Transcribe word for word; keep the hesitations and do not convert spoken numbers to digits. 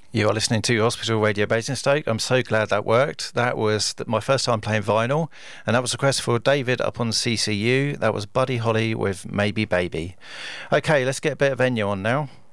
You are listening to Hospital Radio Basingstoke. I'm so glad that worked. That was my first time playing vinyl, and that was a request for David up on C C U. That was Buddy Holly with Maybe Baby. Okay, let's get a bit of Enya on now.